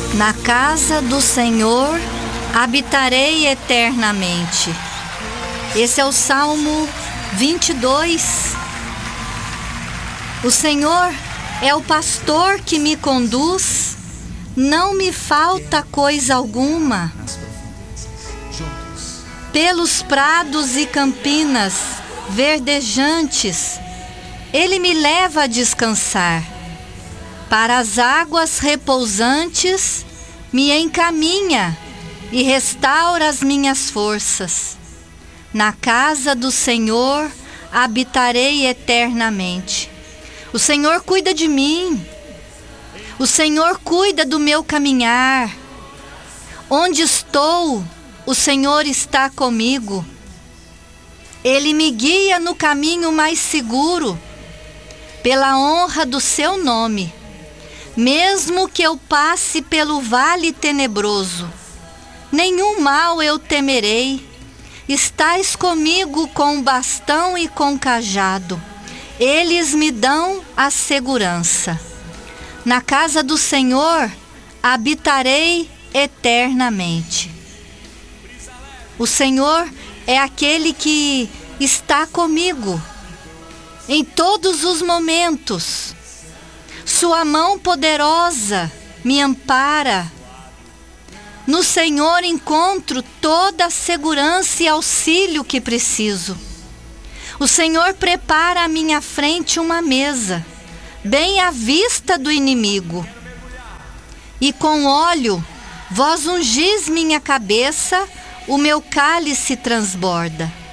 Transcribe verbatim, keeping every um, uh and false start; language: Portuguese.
Na casa do Senhor habitarei eternamente. Esse é o Salmo vinte e dois. O Senhor é o pastor que me conduz, não me falta coisa alguma. Pelos prados e campinas verdejantes, Ele me leva a descansar. Para as águas repousantes, me encaminha e restaura as minhas forças. Na casa do Senhor habitarei eternamente. O Senhor cuida de mim. O Senhor cuida do meu caminhar. Onde estou, o Senhor está comigo. Ele me guia no caminho mais seguro, pela honra do seu nome. Mesmo que eu passe pelo vale tenebroso, nenhum mal eu temerei. Estás comigo com bastão e com cajado. Eles me dão a segurança. Na casa do Senhor habitarei eternamente. O Senhor é aquele que está comigo em todos os momentos. Sua mão poderosa me ampara. No Senhor encontro toda a segurança e auxílio que preciso. O Senhor prepara à minha frente uma mesa, bem à vista do inimigo. E com óleo, vós ungis minha cabeça, o meu cálice transborda.